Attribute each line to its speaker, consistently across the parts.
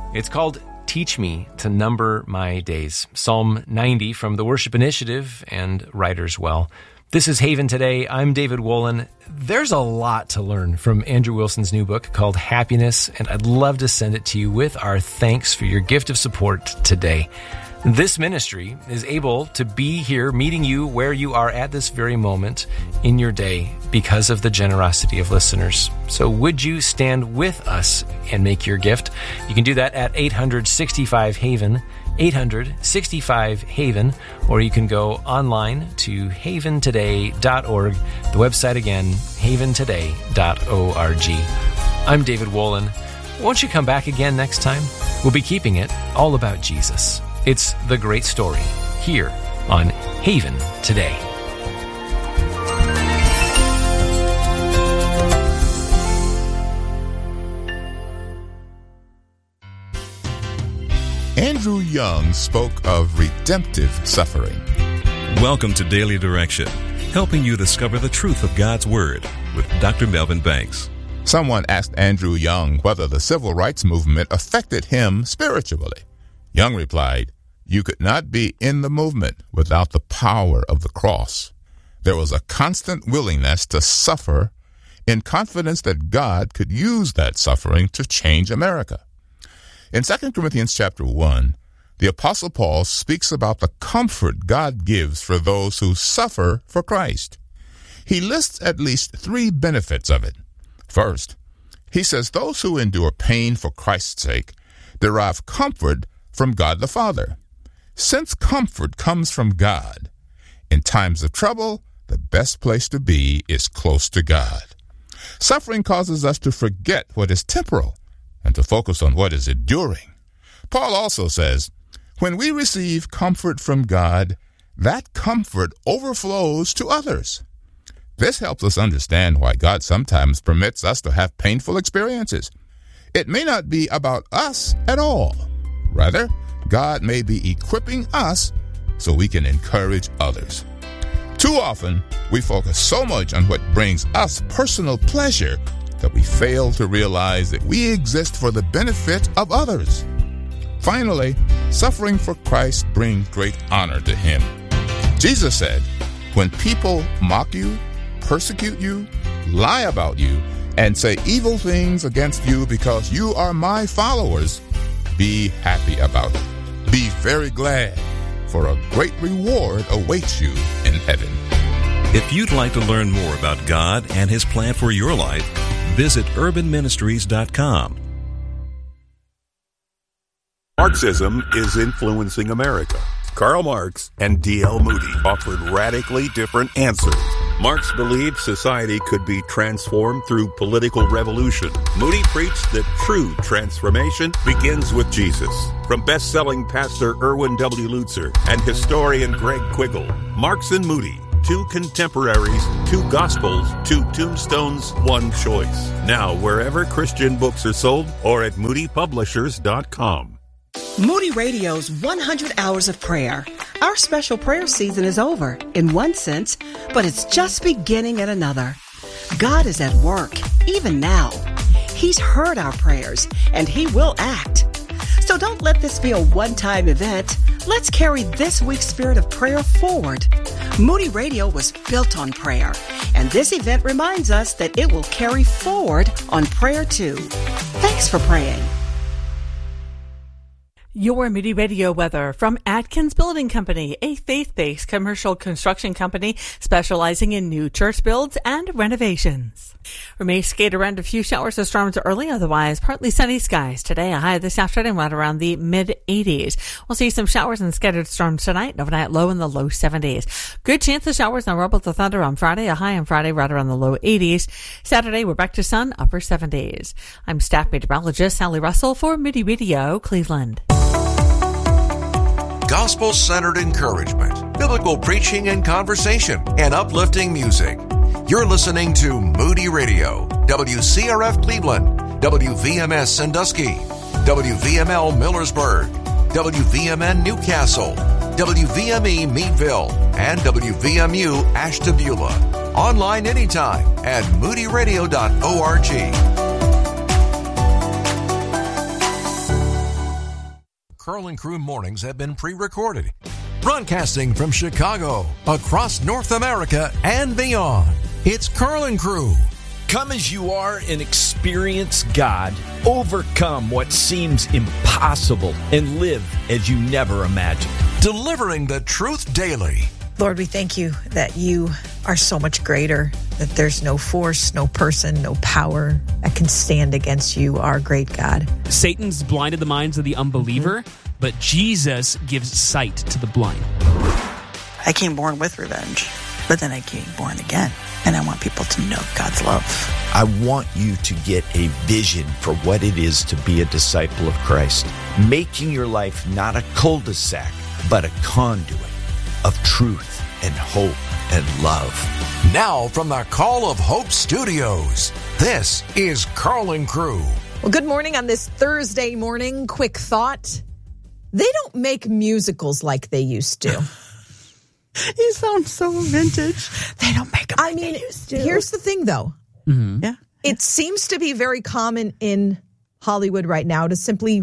Speaker 1: It's called Teach Me to Number My Days. Psalm 90 from the Worship Initiative and Writer's Well. This is Haven Today. I'm David Wolin. There's a lot to learn from Andrew Wilson's new book called Happiness, and I'd love to send it to you with our thanks for your gift of support today. This ministry is able to be here meeting you where you are at this very moment in your day because of the generosity of listeners. So would you stand with us and make your gift? You can do that at 800-65-HAVEN, 800-65-HAVEN, or you can go online to haventoday.org. The website again, haventoday.org. I'm David Wolin. Won't you come back again next time? We'll be keeping it all about Jesus. It's The Great Story here on Haven Today.
Speaker 2: Andrew Young spoke of redemptive suffering.
Speaker 3: Welcome to Daily Direction, helping you discover the truth of God's Word with Dr. Melvin Banks.
Speaker 2: Someone asked Andrew Young whether the civil rights movement affected him spiritually. Young replied, "You could not be in the movement without the power of the cross. There was a constant willingness to suffer in confidence that God could use that suffering to change America." In 2 Corinthians chapter 1, the Apostle Paul speaks about the comfort God gives for those who suffer for Christ. He lists at least 3 benefits of it. First, he says those who endure pain for Christ's sake derive comfort from God the Father. Since comfort comes from God, in times of trouble, the best place to be is close to God. Suffering causes us to forget what is temporal and to focus on what is enduring. Paul also says, when we receive comfort from God, that comfort overflows to others. This helps us understand why God sometimes permits us to have painful experiences. It may not be about us at all. Rather, God may be equipping us so we can encourage others. Too often, we focus so much on what brings us personal pleasure that we fail to realize that we exist for the benefit of others. Finally, suffering for Christ brings great honor to Him. Jesus said, when people mock you, persecute you, lie about you, and say evil things against you because you are my followers, be happy about it. Be very glad, for a great reward awaits you in heaven.
Speaker 3: If you'd like to learn more about God and His plan for your life, visit urbanministries.com.
Speaker 4: Marxism is influencing America. Karl Marx and D.L. Moody offered radically different answers. Marx believed society could be transformed through political revolution. Moody preached that true transformation begins with Jesus. From best-selling pastor Erwin W. Lutzer and historian Greg Quiggle, Marx and Moody, 2 contemporaries, 2 gospels, 2 tombstones, 1 choice. Now, wherever Christian books are sold or at moodypublishers.com.
Speaker 5: Moody Radio's 100 Hours of Prayer. Our special prayer season is over, in one sense, but it's just beginning in another. God is at work, even now. He's heard our prayers, and He will act. So don't let this be a one-time event. Let's carry this week's spirit of prayer forward. Moody Radio was built on prayer, and this event reminds us that it will carry forward on prayer too. Thanks for praying.
Speaker 6: Your Moody Radio weather from Atkins Building Company, a faith-based commercial construction company specializing in new church builds and renovations. We may skate around a few showers or storms early, otherwise partly sunny skies. Today, a high this afternoon right around the mid-80s. We'll see some showers and scattered storms tonight, overnight low in the low 70s. Good chance of showers and rumble to thunder on Friday, a high on Friday right around the low 80s. Saturday, we're back to sun, upper 70s. I'm staff meteorologist Sally Russell for Moody Radio, Cleveland.
Speaker 7: Gospel-centered encouragement, biblical preaching and conversation, and uplifting music. You're listening to Moody Radio, WCRF Cleveland, WVMS Sandusky, WVML Millersburg, WVMN Newcastle, WVME Meadville, and WVMU Ashtabula. Online anytime at moodyradio.org. Curl and Crew mornings have been pre-recorded. Broadcasting from Chicago, across North America, and beyond, it's Curl and Crew.
Speaker 8: Come as you are and experience God. Overcome what seems impossible and live as you never imagined.
Speaker 7: Delivering the truth daily.
Speaker 9: Lord, we thank you that you are so much greater, that there's no force, no person, no power that can stand against you, our great God.
Speaker 10: Satan's blinded the minds of the unbeliever, but Jesus gives sight to the blind.
Speaker 11: I came born with revenge, but then I came born again. And I want people to know God's love.
Speaker 8: I want you to get a vision for what it is to be a disciple of Christ, making your life not a cul-de-sac, but a conduit of truth and hope and love.
Speaker 7: Now from the Call of Hope Studios, this is Curl and Crew.
Speaker 9: Well, good morning on this Thursday morning. Quick thought. They don't make musicals like they used to.
Speaker 11: You sound so vintage. They don't make them like
Speaker 9: they used to. Here's the thing, though.
Speaker 10: Mm-hmm.
Speaker 11: Yeah.
Speaker 9: It seems to be very common in Hollywood right now to simply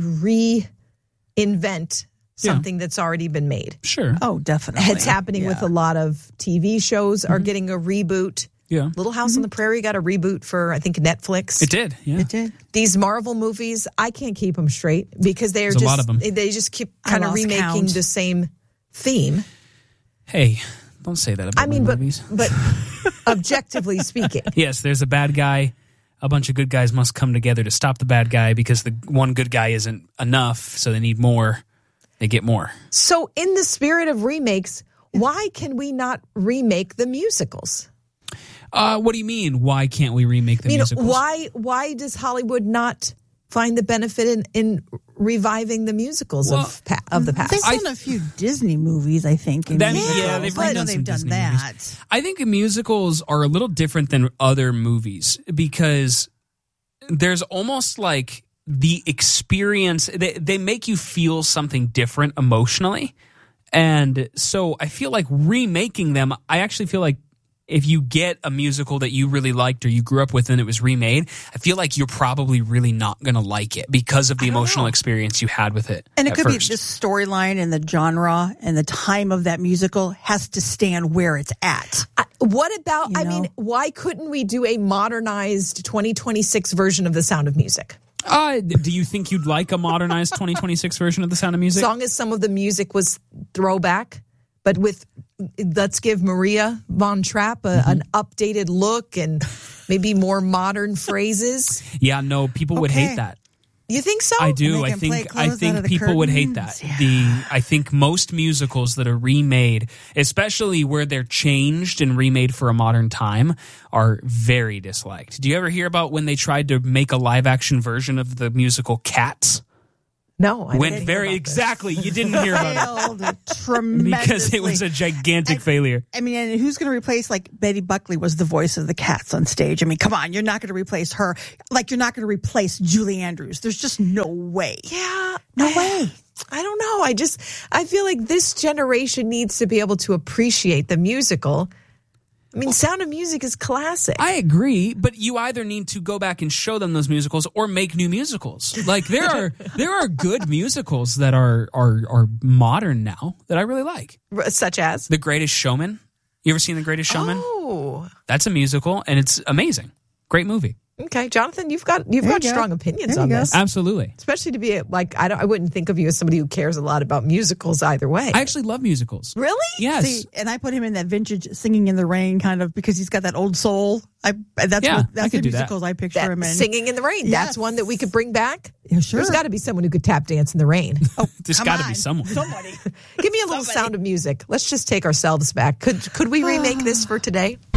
Speaker 9: reinvent something that's already been made.
Speaker 10: Sure.
Speaker 11: Oh, definitely.
Speaker 9: It's happening with a lot of TV shows are getting a reboot.
Speaker 10: Yeah.
Speaker 9: Little House on the Prairie got a reboot for, I think, Netflix.
Speaker 10: It did. Yeah.
Speaker 11: It did.
Speaker 9: These Marvel movies, I can't keep them straight because
Speaker 10: There's a lot of them.
Speaker 9: They just keep kind of remaking the same theme.
Speaker 10: Hey, don't say that about movies.
Speaker 9: but objectively speaking.
Speaker 10: Yes, there's a bad guy. A bunch of good guys must come together to stop the bad guy because the one good guy isn't enough, so they need more. They get more.
Speaker 9: So in the spirit of remakes, why can we not remake the musicals?
Speaker 10: What do you mean? Why can't we remake the musicals?
Speaker 9: Why does Hollywood not find the benefit in reviving the musicals of the past?
Speaker 11: They've done a few Disney movies, I think.
Speaker 10: They've done
Speaker 11: that.
Speaker 10: Movies. I think musicals are a little different than other movies because there's almost like the experience. They make you feel something different emotionally. And so I feel like remaking them, I actually feel like if you get a musical that you really liked or you grew up with and it was remade, I feel like you're probably really not going to like it because of the emotional experience you had with it.
Speaker 11: And it could be the storyline and the genre and the time of that musical has to stand where it's at.
Speaker 9: What about, why couldn't we do a modernized 2026 version of The Sound of Music?
Speaker 10: Do you think you'd like a modernized 2026 version of The Sound of Music?
Speaker 9: As long as some of the music was throwback, but let's give Maria Von Trapp an updated look and maybe more modern phrases.
Speaker 10: Yeah, no, people would hate that.
Speaker 9: You think so?
Speaker 10: I do. I think people would hate that. Yeah. I think most musicals that are remade, especially where they're changed and remade for a modern time, are very disliked. Do you ever hear about when they tried to make a live action version of the musical Cats?
Speaker 9: No, I didn't.
Speaker 10: Exactly. You didn't hear about
Speaker 11: it. Tremendously.
Speaker 10: Because it was a gigantic failure.
Speaker 11: I mean, and who's going to replace, Betty Buckley was the voice of the Cats on stage. I mean, come on, you're not going to replace her. You're not going to replace Julie Andrews. There's just no way.
Speaker 9: Yeah.
Speaker 11: No way.
Speaker 9: I don't know. I feel like this generation needs to be able to appreciate the musical. I mean, Sound of Music is classic.
Speaker 10: I agree, but you either need to go back and show them those musicals or make new musicals. There are good musicals that are modern now that I really like.
Speaker 9: Such as?
Speaker 10: The Greatest Showman. You ever seen The Greatest Showman?
Speaker 9: Oh.
Speaker 10: That's a musical, and it's amazing. Great movie.
Speaker 9: Okay, Jonathan, you've got strong opinions on this.
Speaker 10: Absolutely.
Speaker 9: Especially to be I wouldn't think of you as somebody who cares a lot about musicals either way.
Speaker 10: I actually love musicals.
Speaker 9: Really?
Speaker 10: Yes.
Speaker 11: See, and I put him in that vintage Singing in the Rain kind of because he's got that old soul. That's the musicals I picture him in.
Speaker 9: Singing in the Rain. Yes. That's one that we could bring back.
Speaker 11: Yeah, sure.
Speaker 9: There's got to be someone who could tap dance in the rain.
Speaker 11: Oh,
Speaker 10: there's got to be someone.
Speaker 11: Somebody.
Speaker 9: Give me a little Sound of Music. Let's just take ourselves back. Could we remake this for today?